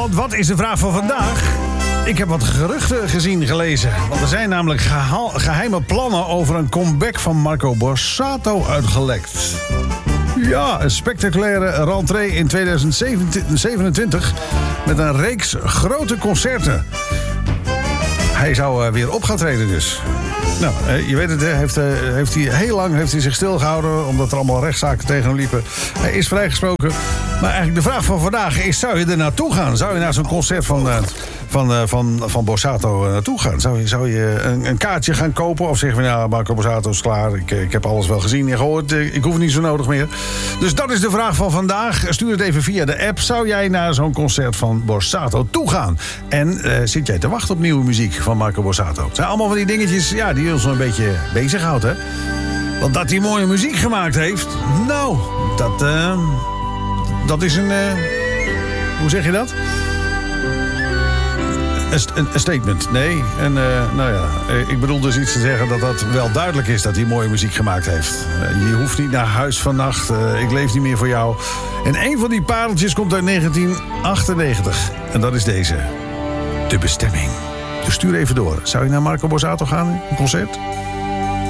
Want wat is de vraag van vandaag? Ik heb wat geruchten gelezen. Want er zijn namelijk geheime plannen over een comeback van Marco Borsato uitgelekt. Ja, een spectaculaire rentree in 2027 met een reeks grote concerten. Hij zou weer op gaan treden dus. Nou, je weet het, heeft hij heel lang zich stilgehouden omdat er allemaal rechtszaken tegen hem liepen. Hij is vrijgesproken. Maar eigenlijk de vraag van vandaag is, zou je er naartoe gaan? Zou je naar zo'n concert van Borsato naartoe gaan? Zou je een kaartje gaan kopen? Of zeggen we, nou, Marco Borsato is klaar. Ik heb alles wel gezien en gehoord. Ik hoef het niet zo nodig meer. Dus dat is de vraag van vandaag. Stuur het even via de app. Zou jij naar zo'n concert van Borsato toe gaan? En zit jij te wachten op nieuwe muziek van Marco Borsato? Het zijn allemaal van die dingetjes die ons een beetje bezighoudt, hè? Want dat hij mooie muziek gemaakt heeft, nou, dat is een... hoe zeg je dat? Een statement, nee. En nou ja, ik bedoel dus iets te zeggen dat wel duidelijk is dat hij mooie muziek gemaakt heeft. Je hoeft niet naar huis vannacht, ik leef niet meer voor jou. En een van die pareltjes komt uit 1998. En dat is deze. De bestemming. Dus stuur even door. Zou je naar Marco Borsato gaan, een concert?